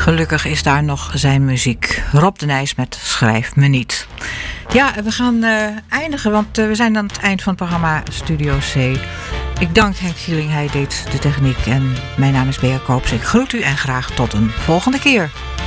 Gelukkig is daar nog zijn muziek. Rob de Nijs met Schrijf me niet. Ja, we gaan eindigen, want we zijn aan het eind van het programma Studio C. Ik dank Henk Gieling, hij deed de techniek. En mijn naam is Bea Koops. Ik groet u en graag tot een volgende keer.